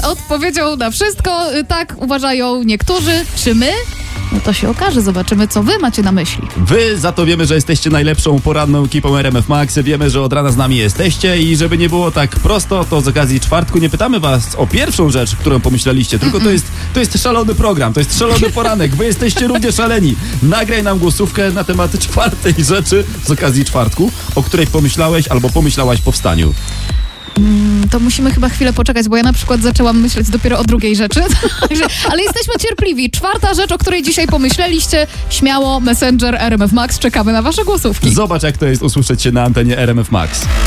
odpowiedzią na wszystko. Tak uważają niektórzy. Czy my? No to się okaże, zobaczymy, co wy macie na myśli. Wy za to wiemy, że jesteście najlepszą poranną ekipą RMF Max. Wiemy, że od rana z nami jesteście i żeby nie było tak prosto, to z okazji czwartku nie pytamy was o pierwszą rzecz, którą pomyśleliście, tylko to jest szalony program, to jest szalony poranek. Wy jesteście równie szaleni. Nagraj nam głosówkę na temat czwartej rzeczy z okazji czwartku, o której pomyślałeś albo pomyślałaś po wstaniu. To musimy chyba chwilę poczekać, bo ja na przykład zaczęłam myśleć dopiero o drugiej rzeczy. Ale jesteśmy cierpliwi. Czwarta rzecz, o której dzisiaj pomyśleliście, śmiało, Messenger RMF Max, czekamy na wasze głosówki. Zobacz, jak to jest usłyszeć się na antenie RMF Max.